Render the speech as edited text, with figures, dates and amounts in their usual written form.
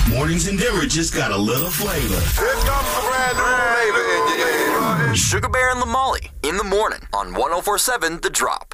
Mornings in Denver just got a little flavor. Here comes the brand new flavor. Sugar Bear and Lamali in the morning on 104.7 The Drop.